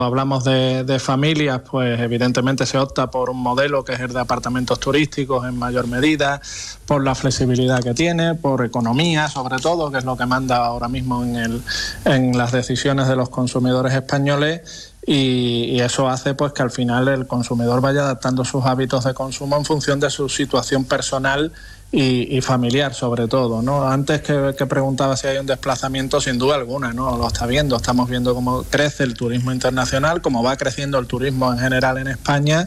hablamos de familias, pues evidentemente se opta por un modelo que es el de apartamentos turísticos en mayor medida, por la flexibilidad que tiene, por economía sobre todo, que es lo que manda ahora mismo en las decisiones de los consumidores españoles. Y eso hace pues que al final el consumidor vaya adaptando sus hábitos de consumo en función de su situación personal y familiar sobre todo, ¿no? Antes que preguntaba si hay un desplazamiento, sin duda alguna, ¿no? Lo está viendo, estamos viendo cómo crece el turismo internacional, cómo va creciendo el turismo en general en España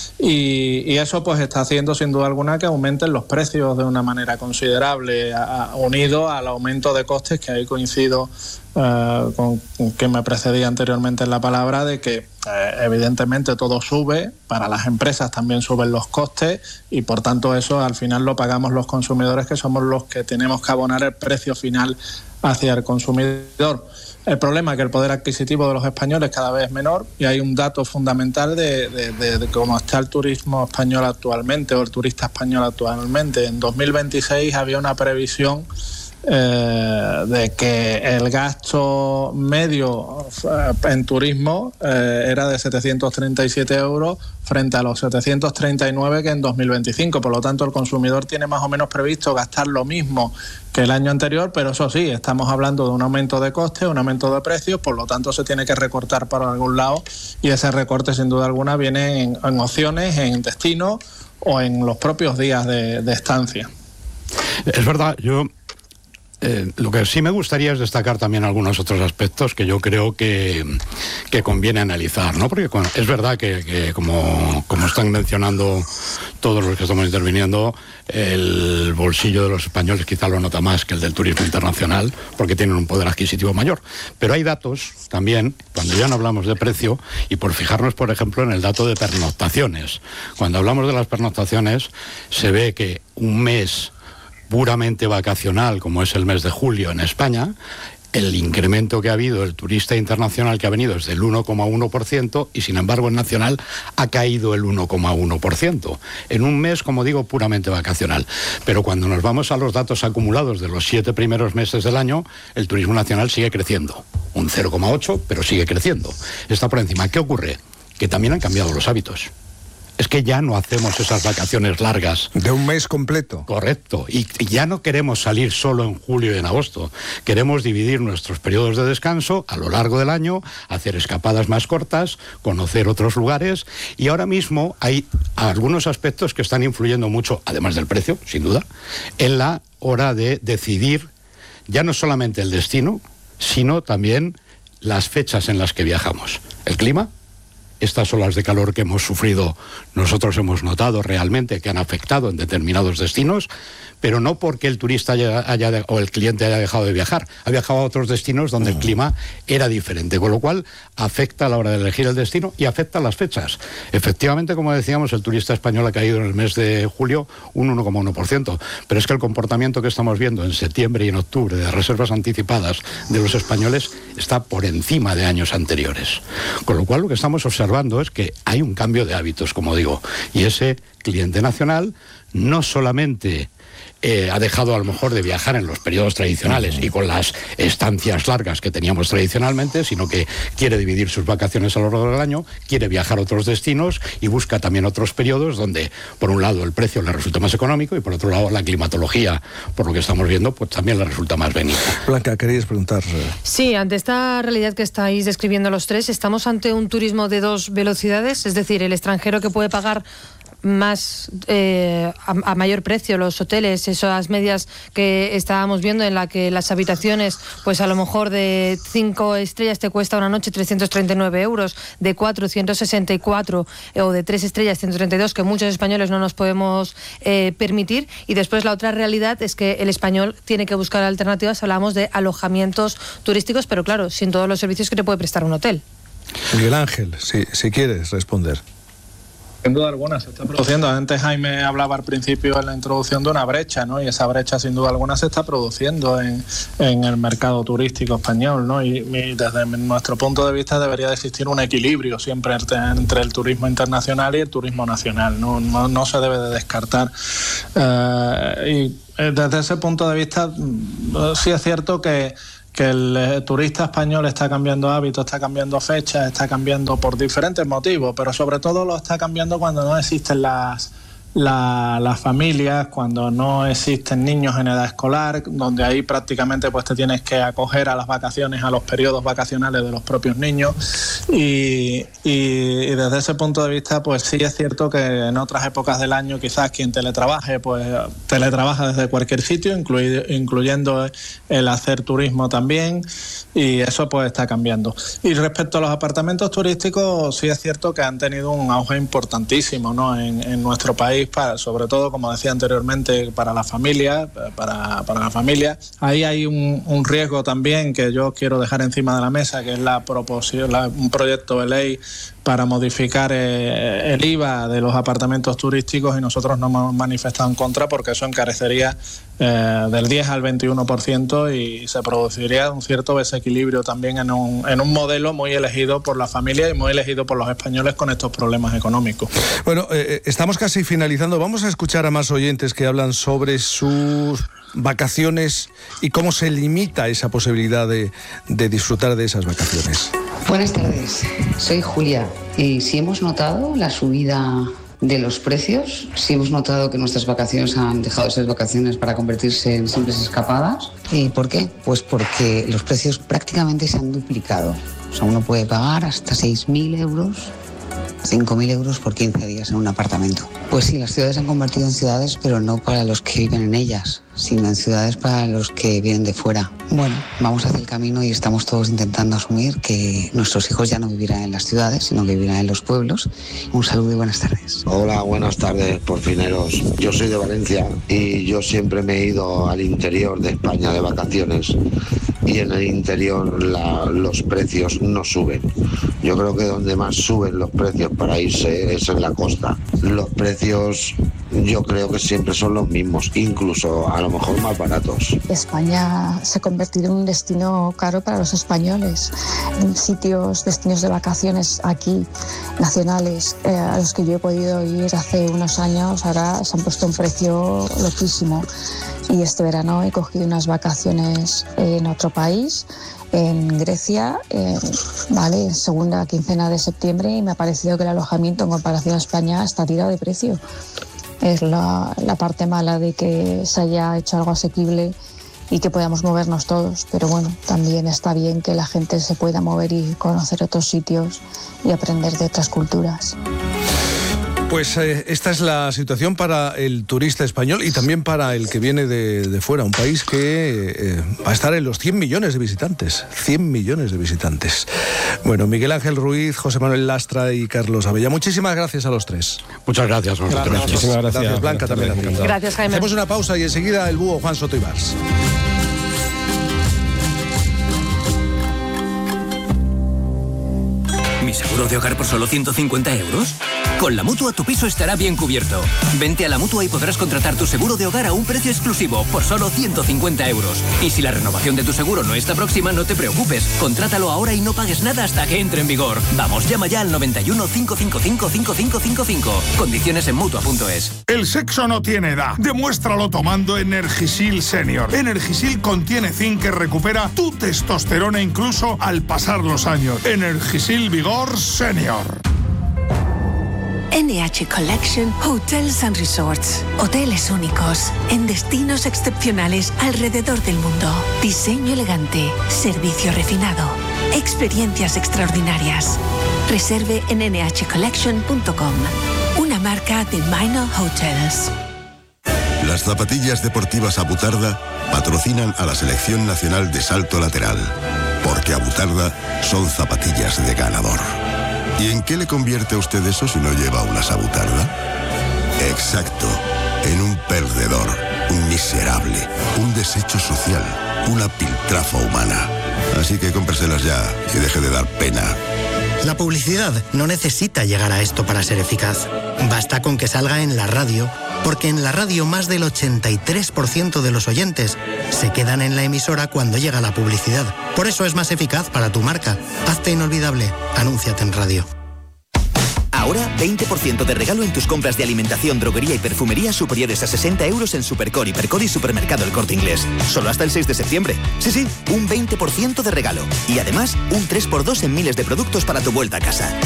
y eso pues está haciendo sin duda alguna que aumenten los precios de una manera considerable, unido al aumento de costes, que ahí coincido con quien me precedía anteriormente en la palabra, de que evidentemente todo sube, para las empresas también suben los costes y por tanto eso al final lo pagamos los consumidores, que somos los que tenemos que abonar el precio final hacia el consumidor. El problema es que el poder adquisitivo de los españoles cada vez es menor y hay un dato fundamental de cómo está el turismo español actualmente o el turista español actualmente. En 2026 había una previsión de que el gasto medio en turismo era de 737 euros frente a los 739 que en 2025. Por lo tanto, el consumidor tiene más o menos previsto gastar lo mismo que el año anterior, pero eso sí, estamos hablando de un aumento de costes, un aumento de precios, por lo tanto se tiene que recortar por algún lado y ese recorte sin duda alguna viene en opciones, en destino o en los propios días de estancia. Es verdad, lo que sí me gustaría es destacar también algunos otros aspectos que yo creo que conviene analizar, ¿no? Porque es verdad que como están mencionando todos los que estamos interviniendo, el bolsillo de los españoles quizá lo nota más que el del turismo internacional, porque tienen un poder adquisitivo mayor. Pero hay datos también, cuando ya no hablamos de precio, y por fijarnos, por ejemplo, en el dato de pernoctaciones. Cuando hablamos de las pernoctaciones, se ve que un mes puramente vacacional, como es el mes de julio en España, el incremento que ha habido, el turista internacional que ha venido es del 1,1% y sin embargo el nacional ha caído el 1,1%. En un mes, como digo, puramente vacacional. Pero cuando nos vamos a los datos acumulados de los 7 primeros meses del año, el turismo nacional sigue creciendo. Un 0,8, pero sigue creciendo. Está por encima. ¿Qué ocurre? Que también han cambiado los hábitos. Es que ya no hacemos esas vacaciones largas. ¿De un mes completo? Correcto. Y ya no queremos salir solo en julio y en agosto. Queremos dividir nuestros periodos de descanso a lo largo del año, hacer escapadas más cortas, conocer otros lugares. Y ahora mismo hay algunos aspectos que están influyendo mucho, además del precio, sin duda, en la hora de decidir ya no solamente el destino, sino también las fechas en las que viajamos. El clima. Estas olas de calor que hemos sufrido, nosotros hemos notado realmente que han afectado en determinados destinos, pero no porque el turista o el cliente haya dejado de viajar, ha viajado a otros destinos donde el clima era diferente, con lo cual afecta a la hora de elegir el destino y afecta a las fechas. Efectivamente, como decíamos, el turista español ha caído en el mes de julio un 1,1%, pero es que el comportamiento que estamos viendo en septiembre y en octubre de reservas anticipadas de los españoles está por encima de años anteriores. Con lo cual lo que estamos observando es que hay un cambio de hábitos, como digo, y ese cliente nacional no solamente ha dejado a lo mejor de viajar en los periodos tradicionales y con las estancias largas que teníamos tradicionalmente, sino que quiere dividir sus vacaciones a lo largo del año, quiere viajar a otros destinos y busca también otros periodos donde, por un lado, el precio le resulta más económico y por otro lado, la climatología, por lo que estamos viendo, pues también le resulta más benigna. Blanca, querías preguntar. Sí, ante esta realidad que estáis describiendo los tres, ¿estamos ante un turismo de dos velocidades? Es decir, el extranjero que puede pagar más a mayor precio los hoteles, esas medias que estábamos viendo en la que las habitaciones, pues a lo mejor de 5 estrellas te cuesta una noche 339 euros, de 4 164 o de 3 estrellas 132, que muchos españoles no nos podemos permitir. Y después la otra realidad es que el español tiene que buscar alternativas. Hablamos de alojamientos turísticos, pero claro, sin todos los servicios que te puede prestar un hotel. Miguel Ángel, si quieres responder. Sin duda alguna se está produciendo. Antes Jaime hablaba al principio en la introducción de una brecha, ¿no? Y esa brecha sin duda alguna se está produciendo en el mercado turístico español, ¿no? Y desde nuestro punto de vista debería de existir un equilibrio siempre entre el turismo internacional y el turismo nacional, no se debe de descartar. Y desde ese punto de vista sí es cierto que el turista español está cambiando hábitos, está cambiando fechas, está cambiando por diferentes motivos, pero sobre todo lo está cambiando cuando no existen las familias, cuando no existen niños en edad escolar, donde ahí prácticamente pues te tienes que acoger a las vacaciones, a los periodos vacacionales de los propios niños y desde ese punto de vista pues sí es cierto que en otras épocas del año quizás quien teletrabaje pues teletrabaja desde cualquier sitio, incluyendo el hacer turismo también, y eso pues está cambiando. Y respecto a los apartamentos turísticos, sí es cierto que han tenido un auge importantísimo, ¿no?, en nuestro país, sobre todo, como decía anteriormente, para la familia, para la familia. Ahí hay un riesgo también que yo quiero dejar encima de la mesa, que es un proyecto de ley para modificar el IVA de los apartamentos turísticos, y nosotros nos hemos manifestado en contra porque eso encarecería del 10 al 21% y se produciría un cierto desequilibrio también en un modelo muy elegido por la familia y muy elegido por los españoles con estos problemas económicos. Bueno, estamos casi finalizando. Vamos a escuchar a más oyentes que hablan sobre sus vacaciones y cómo se limita esa posibilidad de disfrutar de esas vacaciones. Buenas tardes, soy Julia y si hemos notado la subida de los precios, si hemos notado que nuestras vacaciones han dejado de ser vacaciones para convertirse en simples escapadas. ¿Y por qué? Pues porque los precios prácticamente se han duplicado. O sea, uno puede pagar hasta 6.000 euros, 5.000 euros por 15 días en un apartamento. Pues sí, las ciudades se han convertido en ciudades, pero no para los que viven en ellas, sino en ciudades para los que vienen de fuera. Bueno, vamos hacia el camino y estamos todos intentando asumir que nuestros hijos ya no vivirán en las ciudades, sino que vivirán en los pueblos. Un saludo y buenas tardes. Hola, buenas tardes, porfineros. Yo soy de Valencia y yo siempre me he ido al interior de España de vacaciones, y en el interior los precios no suben. Yo creo que donde más suben los precios para irse es en la costa. Los precios yo creo que siempre son los mismos, incluso a lo mejor más baratos. España se ha convertido en un destino caro para los españoles. Destinos de vacaciones aquí, nacionales, a los que yo he podido ir hace unos años, ahora se han puesto un precio loquísimo. Y este verano he cogido unas vacaciones en otro país, en Grecia, en segunda quincena de septiembre, y me ha parecido que el alojamiento en comparación a España está tirado de precio. Es la parte mala de que se haya hecho algo asequible y que podamos movernos todos, pero bueno, también está bien que la gente se pueda mover y conocer otros sitios y aprender de otras culturas. Pues esta es la situación para el turista español y también para el que viene de fuera, un país que va a estar en los 100 millones de visitantes. 100 millones de visitantes. Bueno, Miguel Ángel Ruiz, José Manuel Lastra y Carlos Abella, muchísimas gracias a los tres. Muchas gracias. Muchísimas gracias, Blanca, también. Gracias, Jaime. Hacemos una pausa y enseguida el búho Juan Soto Ibars. ¿Mi seguro de hogar por solo 150 euros? Con la Mutua tu piso estará bien cubierto. Vente a la Mutua y podrás contratar tu seguro de hogar a un precio exclusivo por solo 150 euros. Y si la renovación de tu seguro no está próxima, no te preocupes. Contrátalo ahora y no pagues nada hasta que entre en vigor. Vamos, llama ya al 91 555 5555. Condiciones en Mutua.es. El sexo no tiene edad. Demuéstralo tomando Energisil Senior. Energisil contiene zinc que recupera tu testosterona incluso al pasar los años. Energisil Vigor Senior. NH Collection Hotels and Resorts. Hoteles únicos, en destinos excepcionales alrededor del mundo. Diseño elegante, servicio refinado, experiencias extraordinarias. Reserve en nhcollection.com. Una marca de Minor Hotels. Las zapatillas deportivas Abutarda patrocinan a la Selección Nacional de Salto Lateral, porque Abutarda son zapatillas de ganador. ¿Y en qué le convierte a usted eso si no lleva una Abutarda? Exacto, en un perdedor, un miserable, un desecho social, una piltrafa humana. Así que cómpreselas ya y deje de dar pena. La publicidad no necesita llegar a esto para ser eficaz. Basta con que salga en la radio, porque en la radio más del 83% de los oyentes se quedan en la emisora cuando llega la publicidad. Por eso es más eficaz para tu marca. Hazte inolvidable. Anúnciate en radio. Ahora 20% de regalo en tus compras de alimentación, droguería y perfumería superiores a 60 euros en Supercor, Hipercor y Supermercado El Corte Inglés. Solo hasta el 6 de septiembre. Sí, un 20% de regalo. Y además, un 3x2 en miles de productos para tu vuelta a casa.